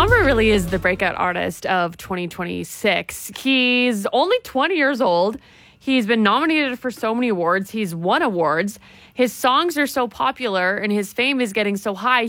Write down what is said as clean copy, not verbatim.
Sombra really is the breakout artist of 2026. He's only 20 years old. He's been nominated for so many awards. He's won awards. His songs are so popular and his fame is getting so high.